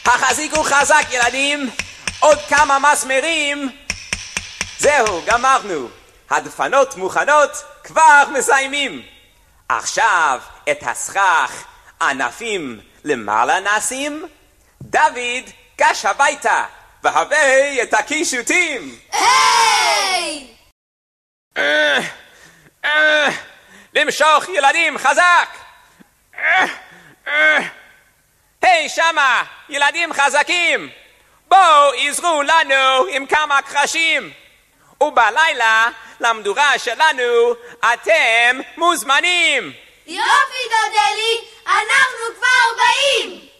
החזיקו חזק ילדים, עוד כמה מסמרים. זהו, גמרנו. הדפנות מוכנות, כבר מסיימים. עכשיו את הסכך ענפים למעלה נשים. דוד, גש הביתה והבא את הקישוטים. היי! למשוך ילדים חזק. היי שמה, ילדים חזקים, בואו עזרו לנו עם כמה קרשים. ובלילה למדורה שלנו אתם מוזמנים. יופי דודלי, אנחנו כבר באים.